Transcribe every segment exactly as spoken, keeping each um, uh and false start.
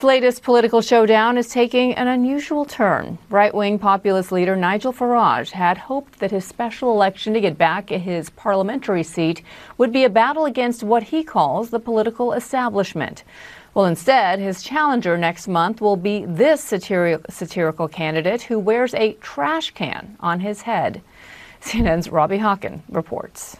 The latest political showdown is taking an unusual turn. Right-wing populist leader Nigel Farage had hoped that his special election to get back at his parliamentary seat would be a battle against what he calls the political establishment. Well, instead, his challenger next month will be this satiri- satirical candidate who wears a trash can on his head. C N N's Robbie Hawken reports.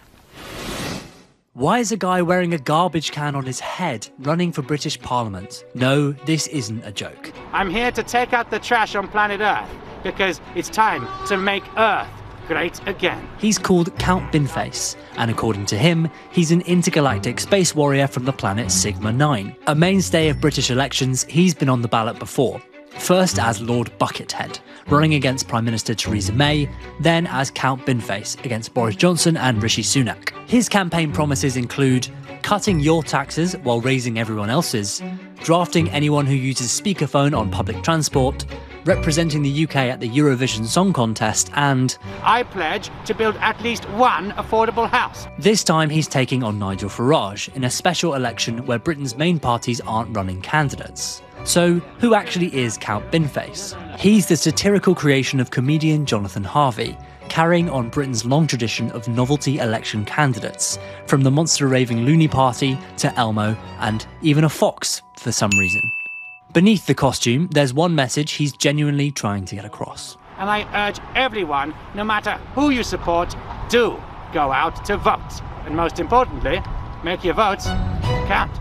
Why is a guy wearing a garbage can on his head running for British Parliament? No, this isn't a joke. I'm here to take out the trash on planet Earth because it's time to make Earth great again. He's called Count Binface, and according to him, he's an intergalactic space warrior from the planet Sigma nine. A mainstay of British elections, he's been on the ballot before. First as Lord Buckethead, running against Prime Minister Theresa May, then as Count Binface against Boris Johnson and Rishi Sunak. His campaign promises include cutting your taxes while raising everyone else's, drafting anyone who uses speakerphone on public transport, representing the U K at the Eurovision Song Contest, and I pledge to build at least one affordable house. This time he's taking on Nigel Farage in a special election where Britain's main parties aren't running candidates. So, who actually is Count Binface? He's the satirical creation of comedian Jonathan Harvey, carrying on Britain's long tradition of novelty election candidates, from the monster-raving Looney Party to Elmo, and even a fox, for some reason. Beneath the costume, there's one message he's genuinely trying to get across. And I urge everyone, no matter who you support, do go out to vote. And most importantly, make your votes count.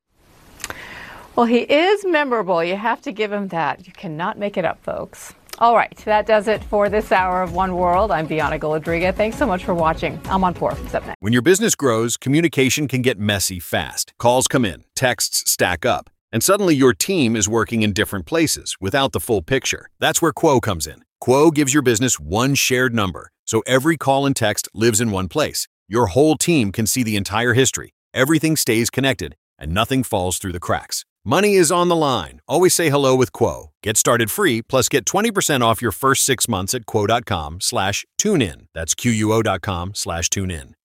Well, he is memorable. You have to give him that. You cannot make it up, folks. All right, that does it for this hour of One World. I'm Bianca Golodriga. Thanks so much for watching. I'm on Forbes up next. When your business grows, communication can get messy fast. Calls come in, texts stack up, and suddenly your team is working in different places without the full picture. That's where Quo comes in. Quo gives your business one shared number, so every call and text lives in one place. Your whole team can see the entire history. Everything stays connected, and nothing falls through the cracks. Money is on the line. Always say hello with Quo. Get started free, plus get twenty percent off your first six months at quo.com slash tune in. That's Q U O dot com slash tune in.